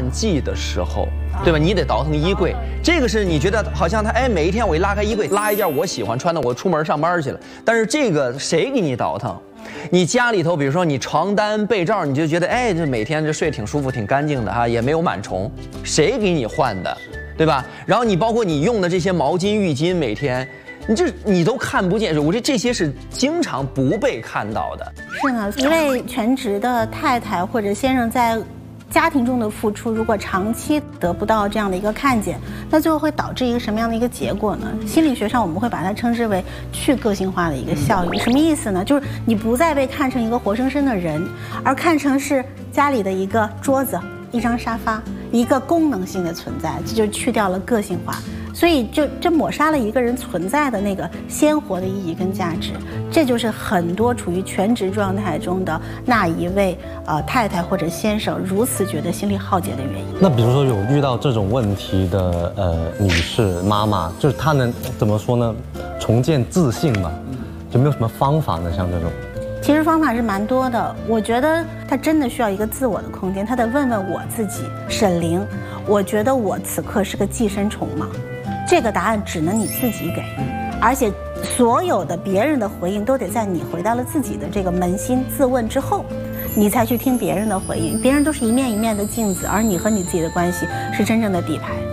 季的时候，对吧？你得倒腾衣柜，这个是你觉得好像他每一天我一拉开衣柜，拉一件我喜欢穿的，我出门上班去了。但是这个谁给你倒腾？你家里头，比如说你床单被罩，你就觉得这每天这睡挺舒服、挺干净的哈，也没有螨虫，谁给你换的，对吧？然后你包括你用的这些毛巾、浴巾，每天你都看不见，我这些是经常不被看到的。 是呢，一位全职的太太或者先生在家庭中的付出，如果长期得不到这样的一个看见，那最后会导致一个什么样的一个结果呢？心理学上我们会把它称之为去个性化的一个效应。什么意思呢？就是你不再被看成一个活生生的人，而看成是家里的一个桌子、一张沙发、一个功能性的存在，这就去掉了个性化。所以这抹杀了一个人存在的那个鲜活的意义跟价值，这就是很多处于全职状态中的那一位太太或者先生如此觉得心力耗竭的原因。 那比如说有遇到这种问题的女士妈妈，就是她能怎么说呢？重建自信吧，有没有什么方法呢？像这种， 其实方法是蛮多的。我觉得她真的需要一个自我的空间，她得问问我自己，沈凌，我觉得我此刻是个寄生虫吗？这个答案只能你自己给，而且所有的别人的回应都得在你回到了自己的这个扪心自问之后，你才去听别人的回应。别人都是一面一面的镜子，而你和你自己的关系是真正的底牌。